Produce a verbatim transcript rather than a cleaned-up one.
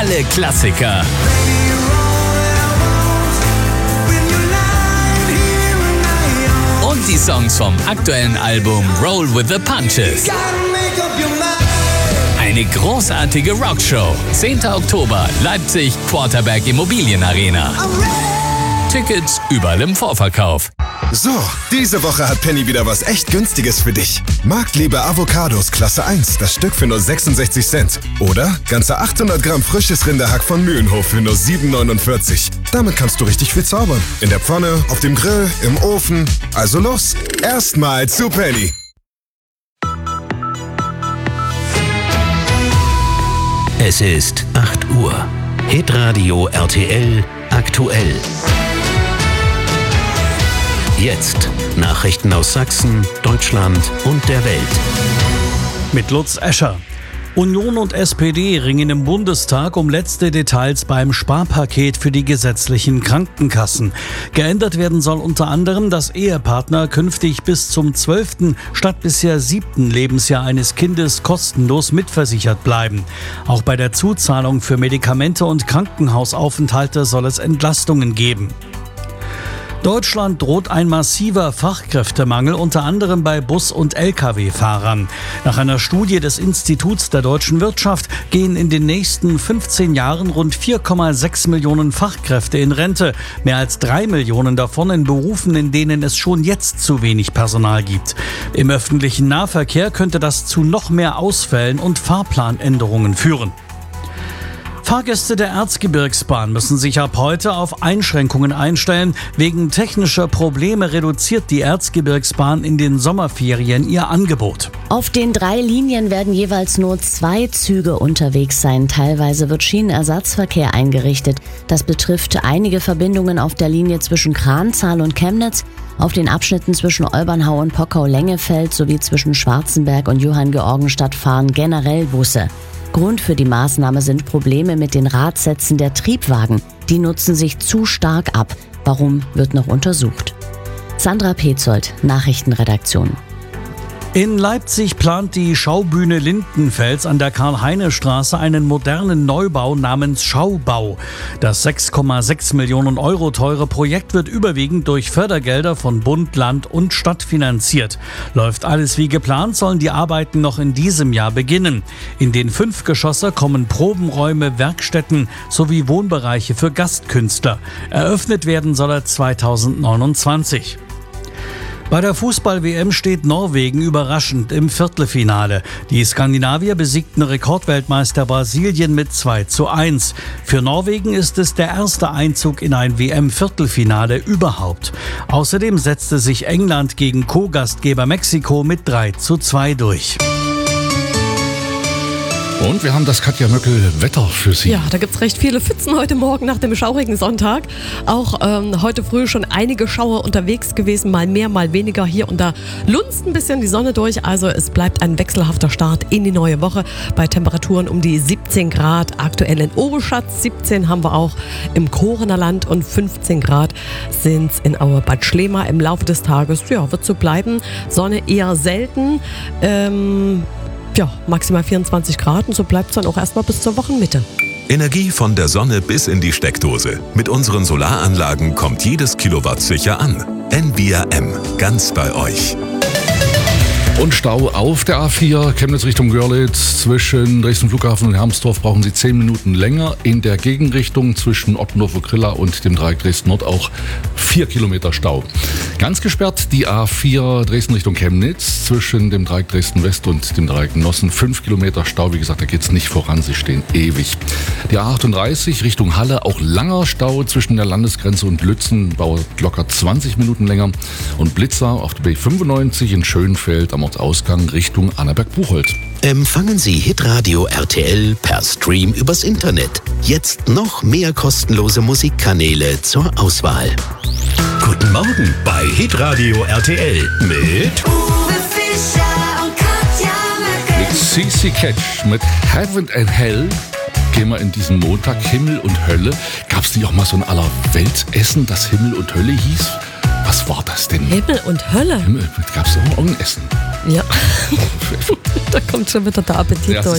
alle Klassiker. Und die Songs vom aktuellen Album Roll with the Punches. Eine großartige Rockshow. zehnten Oktober, Leipzig, Quarterback Immobilienarena. Tickets überall im Vorverkauf. So, diese Woche hat Penny wieder was echt Günstiges für dich. Marktliebe Avocados Klasse eins, das Stück für nur sechsundsechzig Cent. Oder ganze achthundert Gramm frisches Rinderhack von Mühlenhof für nur sieben neunundvierzig. Damit kannst du richtig viel zaubern. In der Pfanne, auf dem Grill, im Ofen. Also los, erstmal zu Penny. Es ist acht Uhr. Hitradio R T L aktuell. Jetzt Nachrichten aus Sachsen, Deutschland und der Welt. Mit Lutz Escher. Union und S P D ringen im Bundestag um letzte Details beim Sparpaket für die gesetzlichen Krankenkassen. Geändert werden soll unter anderem, dass Ehepartner künftig bis zum zwölften statt bisher siebten Lebensjahr eines Kindes kostenlos mitversichert bleiben. Auch bei der Zuzahlung für Medikamente und Krankenhausaufenthalte soll es Entlastungen geben. Deutschland droht ein massiver Fachkräftemangel, unter anderem bei Bus- und L K W-Fahrern. Nach einer Studie des Instituts der deutschen Wirtschaft gehen in den nächsten fünfzehn Jahren rund vier Komma sechs Millionen Fachkräfte in Rente. Mehr als drei Millionen davon in Berufen, in denen es schon jetzt zu wenig Personal gibt. Im öffentlichen Nahverkehr könnte das zu noch mehr Ausfällen und Fahrplanänderungen führen. Fahrgäste der Erzgebirgsbahn müssen sich ab heute auf Einschränkungen einstellen. Wegen technischer Probleme reduziert die Erzgebirgsbahn in den Sommerferien ihr Angebot. Auf den drei Linien werden jeweils nur zwei Züge unterwegs sein. Teilweise wird Schienenersatzverkehr eingerichtet. Das betrifft einige Verbindungen auf der Linie zwischen Kranzahl und Chemnitz, auf den Abschnitten zwischen Olbernhau und Pockau-Lengefeld sowie zwischen Schwarzenberg und Johanngeorgenstadt fahren generell Busse. Grund für die Maßnahme sind Probleme mit den Radsätzen der Triebwagen. Die nutzen sich zu stark ab. Warum, wird noch untersucht. Sandra Petzold, Nachrichtenredaktion. In Leipzig plant die Schaubühne Lindenfels an der Karl-Heine-Straße einen modernen Neubau namens Schaubau. Das sechs Komma sechs Millionen Euro teure Projekt wird überwiegend durch Fördergelder von Bund, Land und Stadt finanziert. Läuft alles wie geplant, sollen die Arbeiten noch in diesem Jahr beginnen. In den fünf Geschosse kommen Probenräume, Werkstätten sowie Wohnbereiche für Gastkünstler. Eröffnet werden soll er zweitausendneunundzwanzig. Bei der Fußball-W M steht Norwegen überraschend im Viertelfinale. Die Skandinavier besiegten Rekordweltmeister Brasilien mit zwei zu eins. Für Norwegen ist es der erste Einzug in ein W M-Viertelfinale überhaupt. Außerdem setzte sich England gegen Co-Gastgeber Mexiko mit drei zu zwei durch. Und wir haben das Katja Möckel-Wetter für Sie. Ja, da gibt es recht viele Pfützen heute Morgen nach dem schaurigen Sonntag. Auch ähm, heute früh schon einige Schauer unterwegs gewesen, mal mehr, mal weniger. Hier und da lunzt ein bisschen die Sonne durch. Also es bleibt ein wechselhafter Start in die neue Woche bei Temperaturen um die siebzehn Grad. Aktuell in Oberschatz, siebzehn haben wir auch im Korener Land und fünfzehn Grad sind es in Auerbad Schlema. Im Laufe des Tages, ja, wird so bleiben. Sonne eher selten. Ähm... Ja, maximal vierundzwanzig Grad und so bleibt es dann auch erstmal bis zur Wochenmitte. Energie von der Sonne bis in die Steckdose. Mit unseren Solaranlagen kommt jedes Kilowatt sicher an. N V R M, ganz bei euch. Und Stau auf der A vier, Chemnitz Richtung Görlitz. Zwischen Dresden Flughafen und Hermsdorf brauchen Sie zehn Minuten länger. In der Gegenrichtung zwischen Ottendorfer Grilla und dem Dreieck Dresden Nord auch vier Kilometer Stau. Ganz gesperrt die A vier Dresden Richtung Chemnitz. Zwischen dem Dreieck Dresden West und dem Dreieck Nossen fünf Kilometer Stau. Wie gesagt, da geht es nicht voran, sie stehen ewig. Die A achtunddreißig Richtung Halle, auch langer Stau zwischen der Landesgrenze und Lützen. Dauert locker zwanzig Minuten länger. Und Blitzer auf der B fünfundneunzig in Schönfeld am Ausgang Richtung Annaberg-Buchholz. Empfangen Sie Hitradio R T L per Stream übers Internet. Jetzt noch mehr kostenlose Musikkanäle zur Auswahl. Guten Morgen bei Hitradio R T L mit Uwe Fischer und Katja Möckel. Mit C C Catch, mit Heaven and Hell gehen wir in diesen Montag. Himmel und Hölle. Gab es nicht auch mal so ein Allerweltsessen, das Himmel und Hölle hieß? Was war das denn? Himmel und Hölle? Himmel, gab es auch ein Essen? Ja, da kommt schon wieder der Appetit ja, durch.